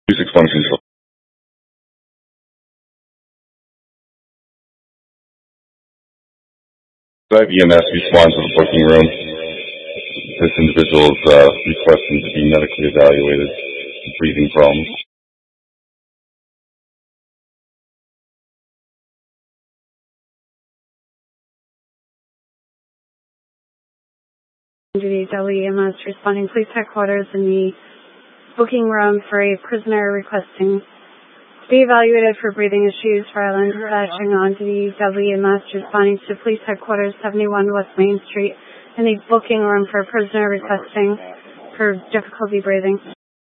Music functions. EMS responds to the booking room. This individual is requesting to be medically evaluated for breathing problems. WEMS responding police headquarters in the booking room for a prisoner requesting to be evaluated for breathing issues. Fire alarm dispatching on the WEMS responding to police headquarters 71 West Main Street in the booking room for a prisoner requesting for difficulty breathing.